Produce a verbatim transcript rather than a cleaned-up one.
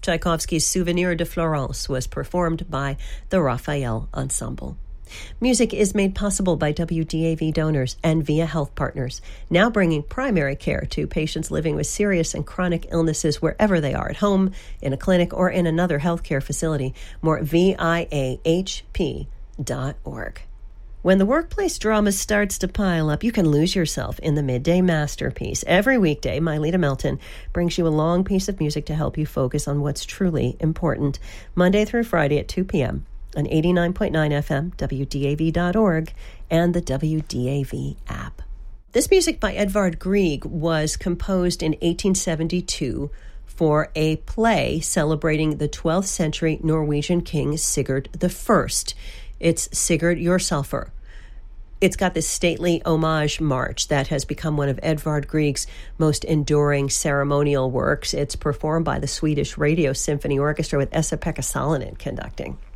Tchaikovsky's Souvenir de Florence was performed by the Raphael Ensemble. Music is made possible by W D A V donors and via health partners, now bringing primary care to patients living with serious and chronic illnesses wherever they are, at home, in a clinic, or in another healthcare facility. More at V I A H P dot org. When the workplace drama starts to pile up, you can lose yourself in the Midday Masterpiece. Every weekday, Myleta Melton brings you a long piece of music to help you focus on what's truly important. Monday through Friday at two p.m. on eighty-nine point nine F M, W D A V dot org, and the W D A V app. This music by Edvard Grieg was composed in eighteen seventy-two for a play celebrating the twelfth century Norwegian king Sigurd the First. It's Sigurd Yourselfer. It's got this stately homage march that has become one of Edvard Grieg's most enduring ceremonial works. It's performed by the Swedish Radio Symphony Orchestra with Esa-Pekka Salonen conducting.